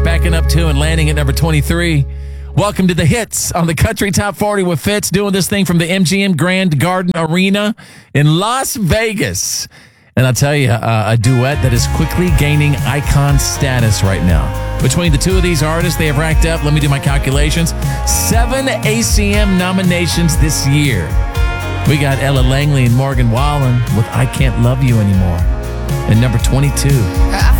backing up 2 and landing at number 23. Welcome to the hits on the Country Top 40 with Fitz, doing this thing from the MGM Grand Garden Arena in Las Vegas. And I'll tell you, a duet that is quickly gaining icon status right now. Between the two of these artists, they have racked up, let me do my calculations, 7 ACM nominations this year. We got Ella Langley and Morgan Wallen with I Can't Love You Anymore. And number 22.